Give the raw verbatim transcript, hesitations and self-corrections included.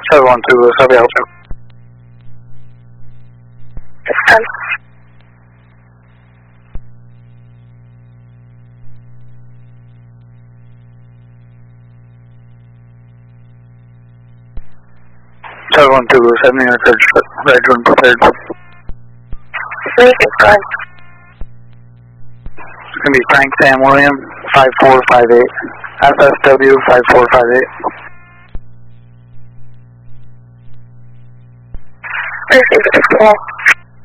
seven one two, Sub Alto. Done. seven one two, seven your third foot, right turn prepared. Wait, it's gone. It's going to be Frank Sam William, five four five eight, F S W five four five eight. Receive it, it's cool.